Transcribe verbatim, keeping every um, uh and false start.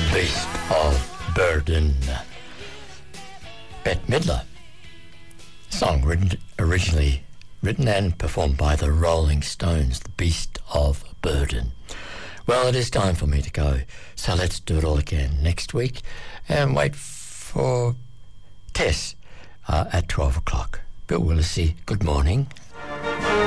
Beast of Burden. Bette Midler. Song written, originally written and performed by the Rolling Stones, The Beast of Burden. Well, it is time for me to go, so let's do it all again next week and wait for Tess uh, at twelve o'clock. Bill Willissey, good morning.